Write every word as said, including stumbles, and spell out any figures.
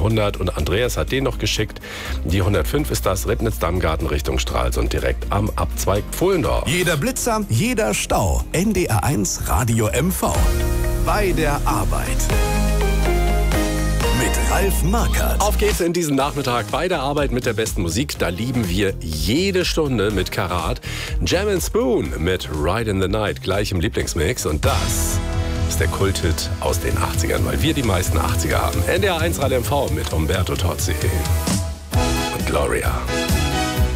hundert und Andreas hat den noch geschickt. Die hundertfünf ist das Ribnitz-Dammgarten Richtung Stralsund, direkt am Abzweig Pfullendorf. Jeder Blitzer, jeder Stau. N D R eins Radio M V. Bei der Arbeit. Mit Ralf Markert. Auf geht's in diesen Nachmittag bei der Arbeit mit der besten Musik. Da lieben wir jede Stunde mit Karat. Jam and Spoon mit Ride in the Night, gleich im Lieblingsmix. Und das ist der Kulthit aus den achtzigern, weil wir die meisten achtziger haben. N D R eins Radio M V mit Umberto Tozzi und Gloria.